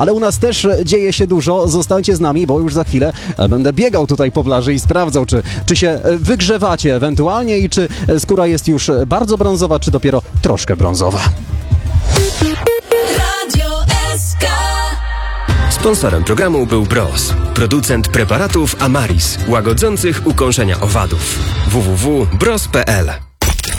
ale u nas też dzieje się dużo. Zostańcie z nami, bo już za chwilę będę biegał tutaj po plaży i sprawdzał, czy się wygrzewacie ewentualnie i czy skóra jest już bardzo brązowa, czy dopiero troszkę brązowa. Sponsorem programu był Bros, producent preparatów Amaris, łagodzących ukąszenia owadów. www.bros.pl